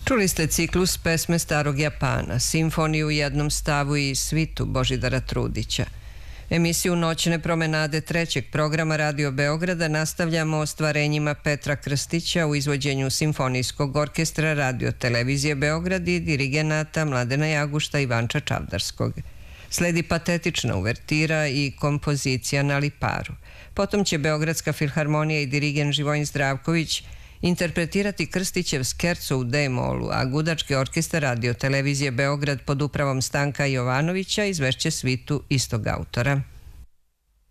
Čuli ste ciklus pesme Starog Japana, simfoniju u jednom stavu i svitu Božidara Trudića. Emisiju Noćne promenade trećeg programa Radio Beograda nastavljamo ostvarenjima Petra Krstića u izvođenju Simfonijskog orkestra Radio Televizije Beograd i dirigenata Mladena Jagušta i Ivanča Čavdarskog. Sledi patetična uvertira i kompozicija na liparu. Potom će Beogradska filharmonija i dirigent Živojin Zdravković interpretirati Krstićev skerco u D-molu, a Gudački orkestar Radio Televizije Beograd pod upravom Stanka Jovanovića izvešće svitu istog autora.